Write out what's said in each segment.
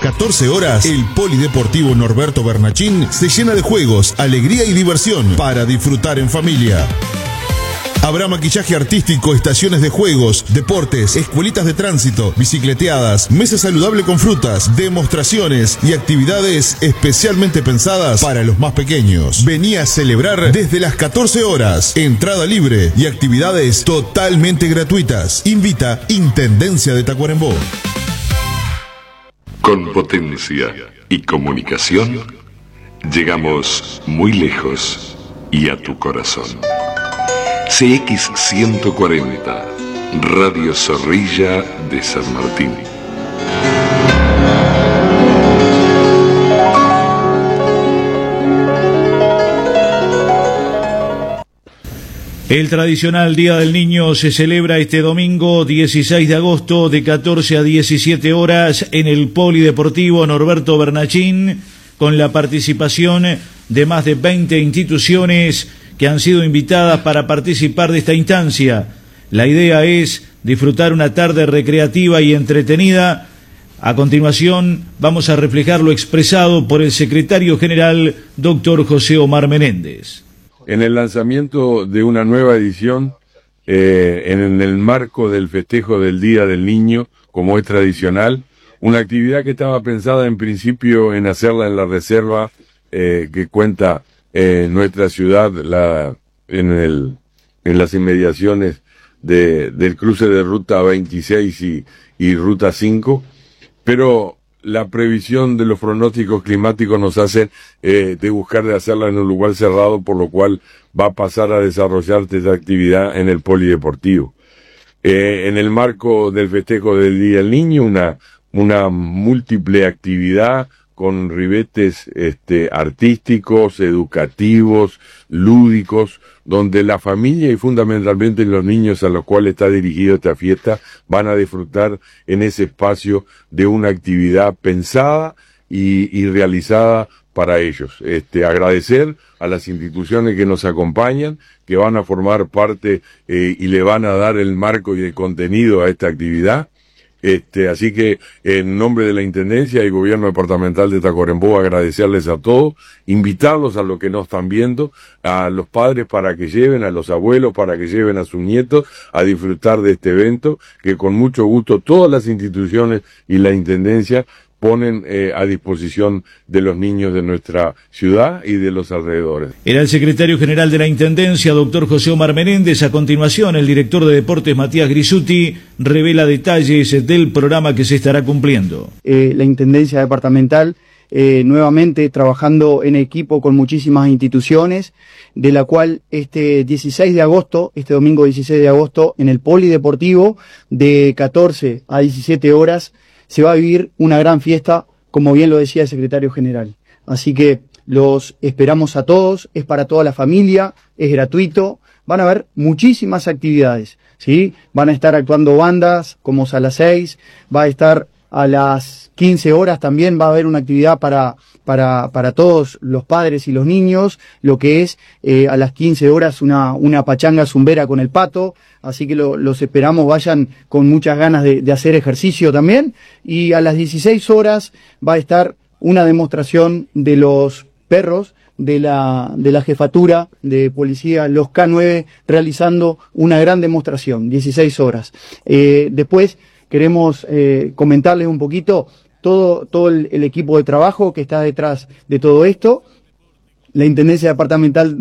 14 horas, el Polideportivo Norberto Bernachín se llena de juegos, alegría y diversión para disfrutar en familia. Habrá maquillaje artístico, estaciones de juegos, deportes, escuelitas de tránsito, bicicleteadas, mesa saludable con frutas, demostraciones y actividades especialmente pensadas para los más pequeños. Vení a celebrar desde las 14 horas. Entrada libre y actividades totalmente gratuitas. Invita Intendencia de Tacuarembó. Con potencia y comunicación, llegamos muy lejos y a tu corazón. CX140, Radio Zorrilla de San Martín. El tradicional Día del Niño se celebra este domingo 16 de agosto de 14 a 17 horas en el Polideportivo Norberto Bernachín, con la participación de más de 20 instituciones que han sido invitadas para participar de esta instancia. La idea es disfrutar una tarde recreativa y entretenida. A continuación vamos a reflejar lo expresado por el secretario general, doctor José Omar Menéndez. En el lanzamiento de una nueva edición, en el marco del festejo del Día del Niño, como es tradicional, una actividad que estaba pensada en principio en hacerla en la reserva que cuenta nuestra ciudad, en las inmediaciones del cruce de Ruta 26 y Ruta 5, pero la previsión de los pronósticos climáticos nos hace de buscar de hacerla en un lugar cerrado, por lo cual va a pasar a desarrollarse esta actividad en el Polideportivo. En el marco del festejo del Día del Niño, una múltiple actividad con ribetes artísticos, educativos, lúdicos, donde la familia y fundamentalmente los niños a los cuales está dirigida esta fiesta van a disfrutar en ese espacio de una actividad pensada y realizada para ellos. Agradecer a las instituciones que nos acompañan, que van a formar parte y le van a dar el marco y el contenido a esta actividad. Así que en nombre de la Intendencia y Gobierno Departamental de Tacuarembó, agradecerles a todos, invitarlos a los que nos están viendo, a los padres para que lleven, a los abuelos para que lleven a sus nietos a disfrutar de este evento, que con mucho gusto todas las instituciones y la Intendencia ponen a disposición de los niños de nuestra ciudad y de los alrededores. Era el secretario general de la Intendencia, doctor José Omar Menéndez. A continuación, el director de Deportes, Matías Grisuti, revela detalles del programa que se estará cumpliendo. La Intendencia Departamental, nuevamente trabajando en equipo con muchísimas instituciones, de la cual este domingo 16 de agosto, en el Polideportivo, de 14 a 17 horas, se va a vivir una gran fiesta, como bien lo decía el secretario general. Así que los esperamos a todos, es para toda la familia, es gratuito, van a haber muchísimas actividades, ¿sí? Van a estar actuando bandas, como a las 6, va a estar a las 15 horas también, va a haber una actividad para todos los padres y los niños, lo que es a las 15 horas una pachanga zumbera con el pato, así que los esperamos, vayan con muchas ganas de hacer ejercicio también, y a las 16 horas va a estar una demostración de los perros de la jefatura de policía, los K9, realizando una gran demostración, 16 horas. Después queremos comentarles un poquito todo el equipo de trabajo que está detrás de todo esto. La Intendencia Departamental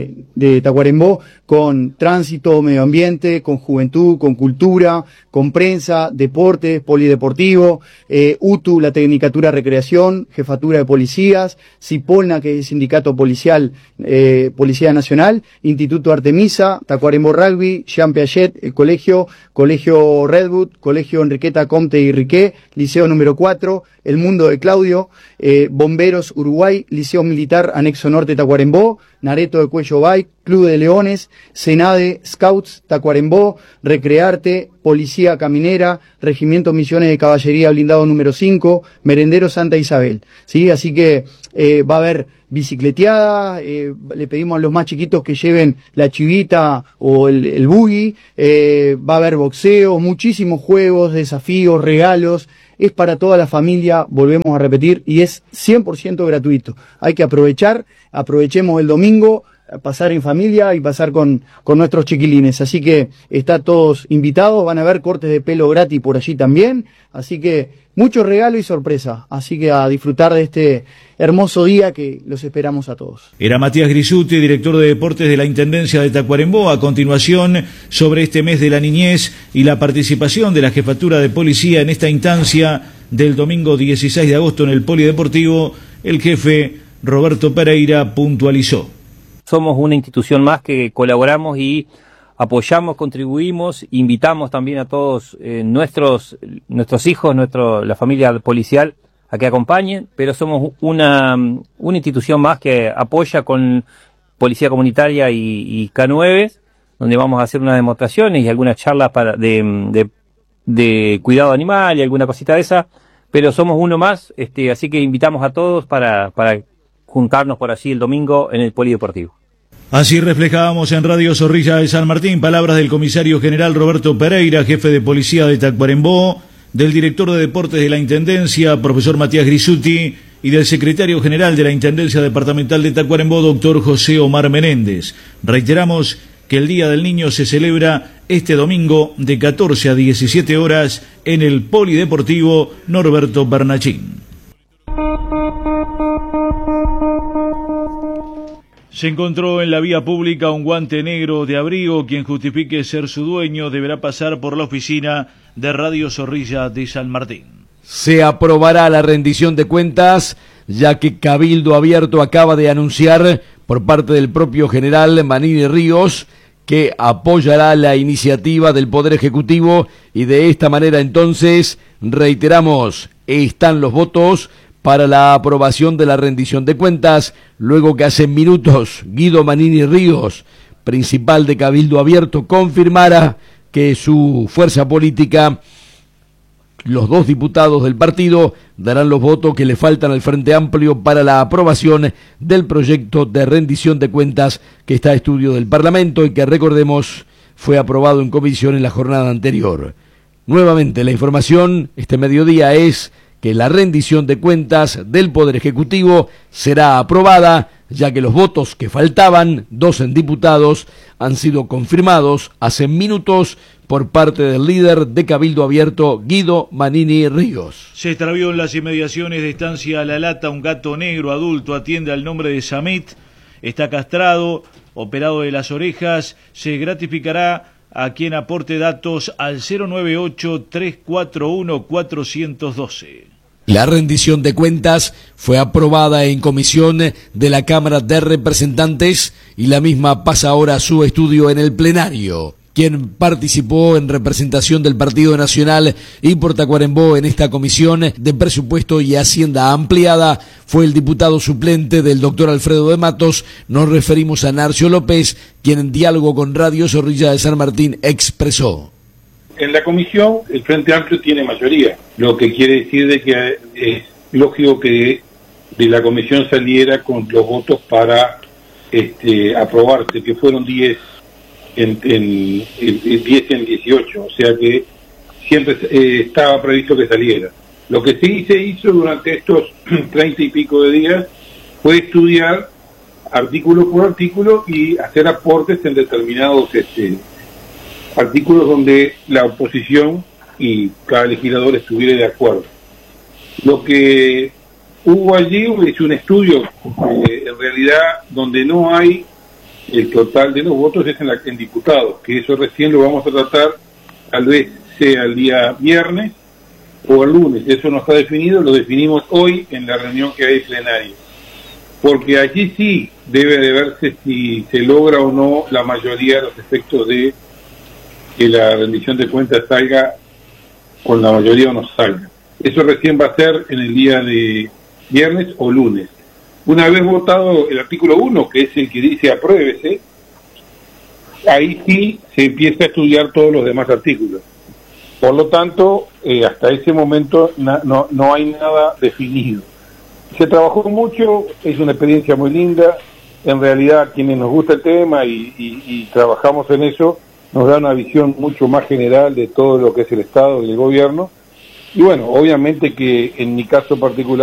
de Tacuarembó, con tránsito, medio ambiente, con juventud, con cultura, con prensa, deportes, polideportivo, UTU, la Tecnicatura Recreación, Jefatura de Policías, Cipolna, que es el Sindicato Policial, Policía Nacional, Instituto Artemisa, Tacuarembó Rugby, Jean Piaget, el Colegio Redwood, Colegio Enriqueta Comte y Riquet, Liceo número 4, El Mundo de Claudio, Bomberos Uruguay, Liceo Militar Anexo Norte Tacuarembó, Nareto de Cuello Bike, Club de Leones, Senade, Scouts Tacuarembó, Recrearte, Policía Caminera, Regimiento Misiones de Caballería Blindado número 5, Merendero Santa Isabel, ¿sí? Así que va a haber bicicleteada, le pedimos a los más chiquitos que lleven la chivita o el buggy, va a haber boxeo, muchísimos juegos, desafíos, regalos, es para toda la familia, volvemos a repetir, y es 100% gratuito. Hay que aprovechemos el domingo, pasar en familia y pasar con nuestros chiquilines. Así que están todos invitados, van a ver cortes de pelo gratis por allí también. Así que mucho regalo y sorpresa. Así que a disfrutar de este hermoso día que los esperamos a todos. Era Matías Grisuti, director de deportes de la Intendencia de Tacuarembó. A continuación, sobre este mes de la niñez y la participación de la Jefatura de Policía en esta instancia del domingo 16 de agosto en el Polideportivo, el jefe Roberto Pereira puntualizó. Somos una institución más que colaboramos y apoyamos, contribuimos, invitamos también a todos nuestros hijos, la familia policial a que acompañen, pero somos una institución más que apoya con Policía Comunitaria y K9, donde vamos a hacer unas demostraciones y algunas charlas de cuidado animal y alguna cosita de esa, pero somos uno más, así que invitamos a todos para juntarnos por allí el domingo en el Polideportivo. Así reflejábamos en Radio Zorrilla de San Martín palabras del comisario general Roberto Pereira, jefe de policía de Tacuarembó, del director de deportes de la Intendencia, profesor Matías Grisuti, y del secretario general de la Intendencia Departamental de Tacuarembó, doctor José Omar Menéndez. Reiteramos que el Día del Niño se celebra este domingo de 14 a 17 horas en el Polideportivo Norberto Bernachín. Se encontró en la vía pública un guante negro de abrigo. Quien justifique ser su dueño deberá pasar por la oficina de Radio Zorrilla de San Martín. Se aprobará la rendición de cuentas, ya que Cabildo Abierto acaba de anunciar por parte del propio general Manini Ríos que apoyará la iniciativa del Poder Ejecutivo, y de esta manera entonces, reiteramos, están los votos para la aprobación de la rendición de cuentas, luego que hace minutos Guido Manini Ríos, principal de Cabildo Abierto, confirmara que su fuerza política, los 2 diputados del partido, darán los votos que le faltan al Frente Amplio para la aprobación del proyecto de rendición de cuentas que está a estudio del Parlamento y que, recordemos, fue aprobado en comisión en la jornada anterior. Nuevamente la información este mediodía es que la rendición de cuentas del Poder Ejecutivo será aprobada, ya que los votos que faltaban, 2 diputados, han sido confirmados hace minutos por parte del líder de Cabildo Abierto, Guido Manini Ríos. Se extravió en las inmediaciones de Estancia La Lata un gato negro adulto, atiende al nombre de Samit, está castrado, operado de las orejas, se gratificará a quien aporte datos al 098-341-412. La rendición de cuentas fue aprobada en comisión de la Cámara de Representantes y la misma pasa ahora a su estudio en el plenario. Quien participó en representación del Partido Nacional y por Tacuarembó en esta comisión de presupuesto y Hacienda ampliada fue el diputado suplente del doctor Alfredo de Matos. Nos referimos a Narcio López, quien en diálogo con Radio Zorrilla de San Martín expresó: en la comisión el Frente Amplio tiene mayoría, lo que quiere decir de que es lógico que de la comisión saliera con los votos para aprobarse, que fueron 10 en 18, o sea que siempre estaba previsto que saliera. Lo que sí se hizo durante estos 30 y pico de días fue estudiar artículo por artículo y hacer aportes en determinados artículos donde la oposición y cada legislador estuviera de acuerdo. Lo que hubo allí es un estudio, en realidad, donde no hay el total de los votos es en diputados, que eso recién lo vamos a tratar, tal vez sea el día viernes o el lunes, eso no está definido, lo definimos hoy en la reunión que hay plenaria, porque allí sí debe de verse si se logra o no la mayoría de los efectos de que la rendición de cuentas salga con la mayoría o no salga. Eso recién va a ser en el día de viernes o lunes. Una vez votado el artículo 1, que es el que dice apruébese, ahí sí se empieza a estudiar todos los demás artículos. Por lo tanto, hasta ese momento no hay nada definido. Se trabajó mucho, es una experiencia muy linda. En realidad, quienes nos gusta el tema y trabajamos en eso, nos da una visión mucho más general de todo lo que es el Estado y el gobierno, Y bueno, obviamente que en mi caso particular